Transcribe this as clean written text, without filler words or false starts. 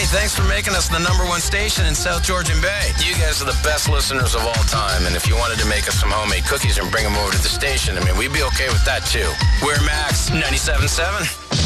thanks for making us the #1 station in South Georgian Bay. You guys are the best listeners of all time, and if you wanted to make us some homemade cookies and bring them over to the station, I mean, we'd be okay with that, too. We're Max 97.7.